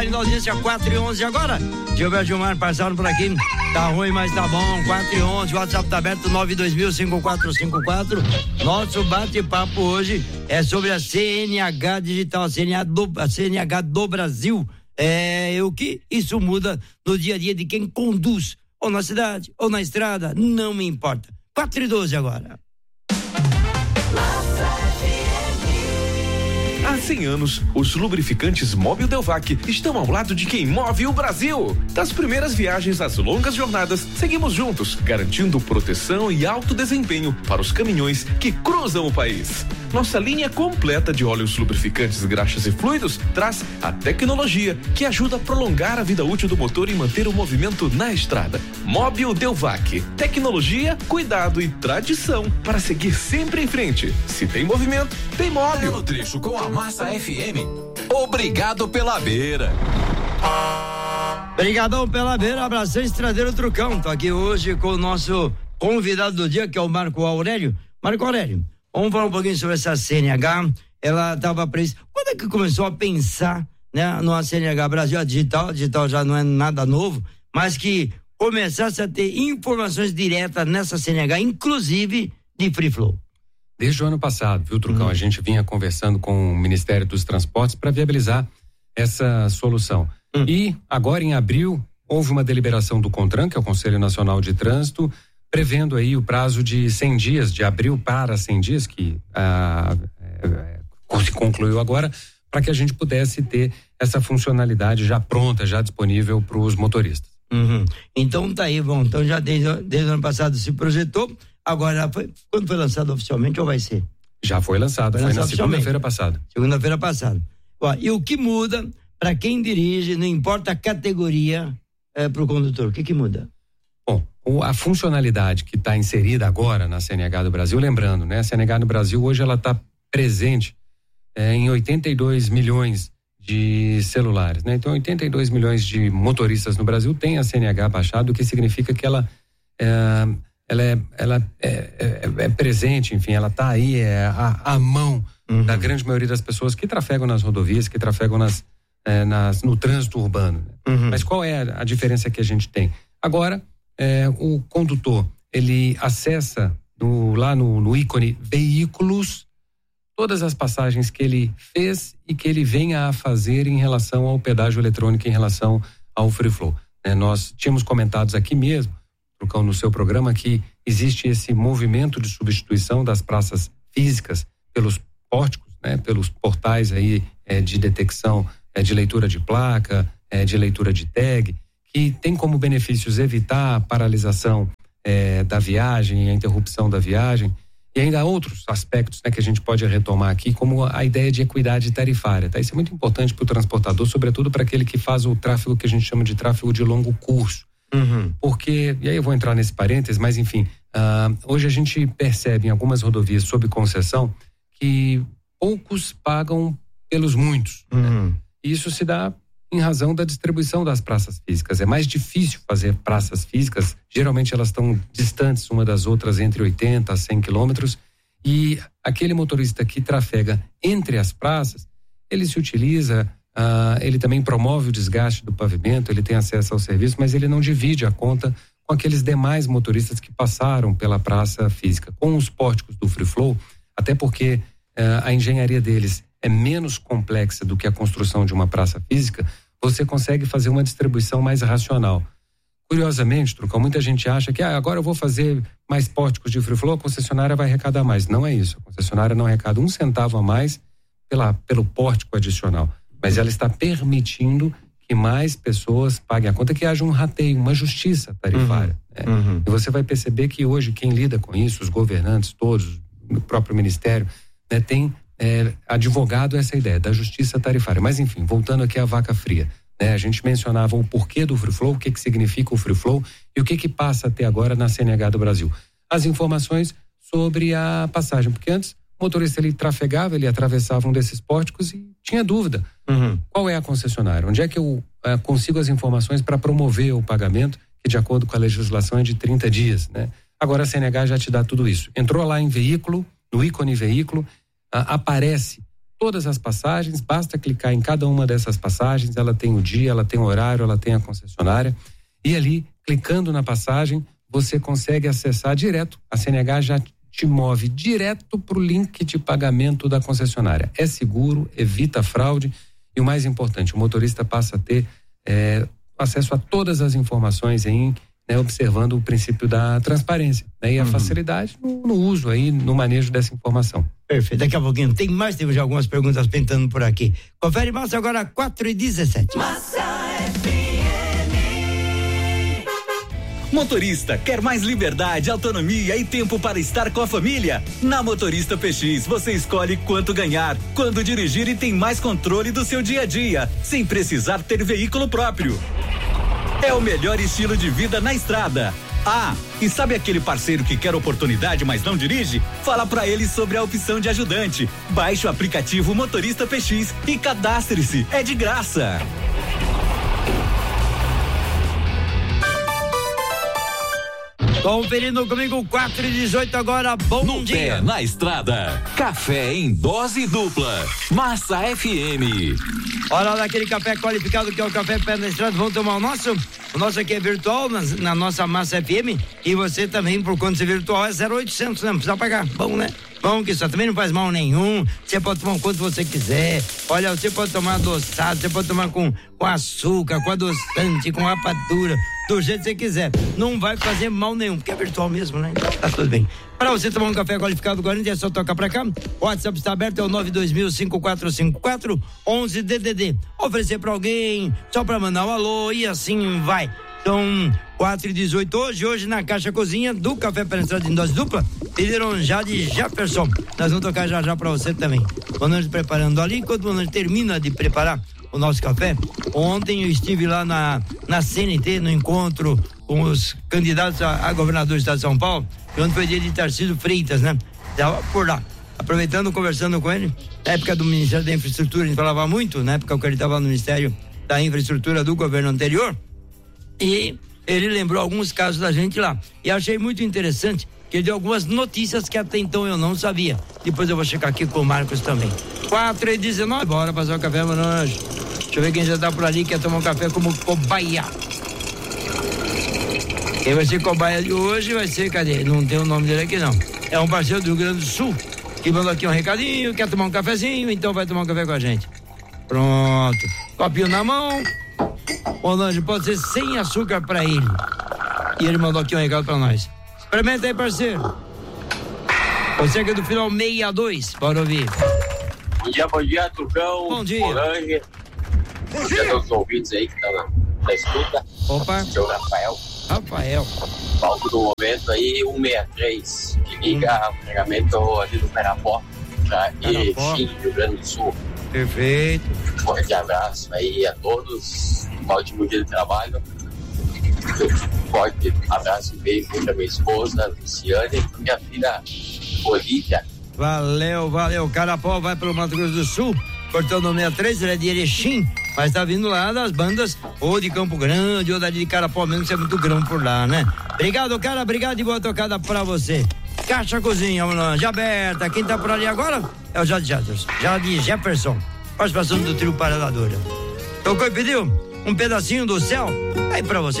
Na audiência 4:11 agora. Gilberto Gilmar passaram por aqui. Tá ruim, mas tá bom. 4:11. O WhatsApp tá aberto 920005454. Nosso bate-papo hoje é sobre a CNH digital, a CNH do Brasil. O que isso muda no dia a dia de quem conduz, ou na cidade, ou na estrada, não me importa. 4:12 agora. Há 100 anos, os lubrificantes Mobil Delvac estão ao lado de quem move o Brasil. Das primeiras viagens às longas jornadas, seguimos juntos, garantindo proteção e alto desempenho para os caminhões que cruzam o país. Nossa linha completa de óleos lubrificantes, graxas e fluidos traz a tecnologia que ajuda a prolongar a vida útil do motor e manter o movimento na estrada. Mobil Delvac, tecnologia, cuidado e tradição para seguir sempre em frente. Se tem movimento, tem Mobil. No trecho com a Massa FM. Obrigado pela beira. Obrigadão pela beira, abração estradeiro Trucão. Tô aqui hoje com o nosso convidado do dia, que é o Marco Aurélio. Marco Aurélio, vamos falar um pouquinho sobre essa CNH. Ela estava presa. Quando é que começou a pensar, né, numa CNH Brasil? A digital já não é nada novo, mas que começasse a ter informações diretas nessa CNH, inclusive de Free Flow. Desde o ano passado, viu, Trucão? A gente vinha conversando com o Ministério dos Transportes para viabilizar essa solução. E agora, em abril, houve uma deliberação do CONTRAN, que é o Conselho Nacional de Trânsito, prevendo aí o prazo de 100 dias, de abril para 100 dias, que se concluiu agora, para que a gente pudesse ter essa funcionalidade já pronta, já disponível para os motoristas. Então tá aí, bom. Então já desde o ano passado se projetou. Agora, quando foi lançado oficialmente ou vai ser? Já foi lançado, foi na segunda-feira passada. Segunda-feira passada. E o que muda para quem dirige, não importa a categoria, para o condutor, o que muda? Bom, a funcionalidade que está inserida agora na CNH do Brasil, lembrando, né? A CNH no Brasil hoje ela está presente em 82 milhões de celulares, né? Então 82 milhões de motoristas no Brasil têm a CNH baixada, o que significa que ela é presente, enfim, ela está aí, à mão da grande maioria das pessoas que trafegam nas rodovias, que trafegam no trânsito urbano. Mas qual é a diferença que a gente tem? Agora, o condutor, ele acessa lá no ícone veículos todas as passagens que ele fez e que ele venha a fazer em relação ao pedágio eletrônico, em relação ao Free Flow. Nós tínhamos comentado aqui mesmo, Trucão, no seu programa, que existe esse movimento de substituição das praças físicas pelos pórticos, né, pelos portais aí de detecção, de leitura de placa, de leitura de tag, que tem como benefícios evitar a paralisação da viagem, a interrupção da viagem, e ainda há outros aspectos, né, que a gente pode retomar aqui, como a ideia de equidade tarifária, tá? Isso é muito importante para o transportador, sobretudo para aquele que faz o tráfego que a gente chama de tráfego de longo curso. Porque, e aí eu vou entrar nesse parênteses, mas enfim, hoje a gente percebe em algumas rodovias sob concessão que poucos pagam pelos muitos. Né? E isso se dá em razão da distribuição das praças físicas. É mais difícil fazer praças físicas, geralmente elas estão distantes uma das outras entre 80 a 100 quilômetros, e aquele motorista que trafega entre as praças, ele se utiliza, ele também promove o desgaste do pavimento, ele tem acesso ao serviço, mas ele não divide a conta com aqueles demais motoristas que passaram pela praça física. Com os pórticos do Free Flow, até porque a engenharia deles é menos complexa do que a construção de uma praça física, você consegue fazer uma distribuição mais racional. Curiosamente, Trucão, muita gente acha que agora eu vou fazer mais pórticos de Free Flow, a concessionária vai arrecadar mais. Não é isso. A concessionária não arrecada um centavo a mais pelo pórtico adicional. Mas ela está permitindo que mais pessoas paguem a conta, que haja um rateio, uma justiça tarifária. E você vai perceber que hoje quem lida com isso, os governantes todos, o próprio Ministério, né, tem advogado essa ideia da justiça tarifária. Mas enfim, voltando aqui à vaca fria, né, a gente mencionava o porquê do Free Flow, o que significa o Free Flow e o que passa até agora na CNH do Brasil. As informações sobre a passagem, porque antes o motorista ele trafegava, ele atravessava um desses pórticos e tinha dúvida. Qual é a concessionária? Onde é que eu consigo as informações para promover o pagamento, que de acordo com a legislação é de 30 dias, né? Agora a CNH já te dá tudo isso. Entrou lá em veículo, no ícone veículo, aparece todas as passagens, basta clicar em cada uma dessas passagens, ela tem o dia, ela tem o horário, ela tem a concessionária, e ali, clicando na passagem, você consegue acessar direto, a CNH já te move direto para o link de pagamento da concessionária. É seguro, evita fraude e o mais importante, o motorista passa a ter acesso a todas as informações observando o princípio da transparência, né? E a facilidade no uso aí, no manejo dessa informação. Perfeito, daqui a pouquinho tem mais, temos já algumas perguntas pintando por aqui. Confere Massa agora 4h17. Massa FM. Motorista, quer mais liberdade, autonomia e tempo para estar com a família? Na Motorista PX, você escolhe quanto ganhar, quando dirigir e tem mais controle do seu dia a dia, sem precisar ter veículo próprio. É o melhor estilo de vida na estrada. Ah, e sabe aquele parceiro que quer oportunidade, mas não dirige? Fala pra ele sobre a opção de ajudante. Baixe o aplicativo Motorista PX e cadastre-se. É de graça. Conferindo comigo 4h18 agora, bom no dia. Pé na estrada, café em dose dupla, Massa FM. Hora daquele café qualificado que é o café pé na estrada, vamos tomar o nosso? O nosso aqui é virtual, na nossa Massa FM, e você também, por conta de ser virtual, é 0800, né? Não precisa pagar, bom, né? Bom que isso também não faz mal nenhum, você pode tomar o quanto você quiser, olha, você pode tomar adoçado, você pode tomar com açúcar, com adoçante, com rapadura, do jeito que você quiser, não vai fazer mal nenhum, porque é virtual mesmo, né? Então tá tudo bem. Para você tomar um café qualificado agora, é só tocar pra cá, o WhatsApp está aberto, é o 920545411DDD, oferecer pra alguém, só pra mandar um alô e assim vai. São 4h18 hoje na Caixa Cozinha do Café Penetrado em dose dupla, pediram já de Jefferson. Nós vamos tocar já pra você também. Quando nós preparando ali, enquanto nós termina de preparar o nosso café, ontem eu estive lá na CNT, no encontro com os candidatos a governador do estado de São Paulo, onde foi dia de Tarcísio Freitas, né? Estava por lá, aproveitando, conversando com ele, na época do Ministério da Infraestrutura, a gente falava muito, na época que ele estava no Ministério da Infraestrutura do governo anterior, e ele lembrou alguns casos da gente lá. E achei muito interessante que ele deu algumas notícias que até então eu não sabia. Depois eu vou checar aqui com o Marcos também. 4h19, bora passar o café, mano. Deixa eu ver quem já tá por ali, quer tomar um café como cobaia. Quem vai ser cobaia de hoje vai ser, cadê? Não tem o nome dele aqui não. É um parceiro do Rio Grande do Sul, que mandou aqui um recadinho, quer tomar um cafezinho, então vai tomar um café com a gente. Pronto. Copinho na mão. Ronaldo, pode ser sem açúcar pra ele. E ele mandou aqui um recado pra nós. Experimenta aí, parceiro. Você que é do final 62, bora ouvir. Bom dia, Turcão. Bom dia. Orange. Bom dia a todos os ouvintes aí que estão na escuta. Opa. Seu Rafael. Palco do momento aí, 163, que liga o carregamento ali do Perapó, já Erechim, Rio Grande do Sul. Perfeito. Um forte abraço aí a todos. Um ótimo dia de trabalho. Forte abraço e beijo para minha esposa, Luciane, e minha filha, Olívia. Valeu. Carapó vai pelo Mato Grosso do Sul, portão 63, ele é de Erechim, mas tá vindo lá das bandas ou de Campo Grande ou dali de Carapó mesmo, que é muito grão por lá, né? Obrigado, cara, obrigado e boa tocada pra você. Caixa Cozinha, já aberta. Quem tá por ali agora é o Jade Jefferson. Participação do trio Paradadora. Tocou e pediu um pedacinho do céu aí pra você.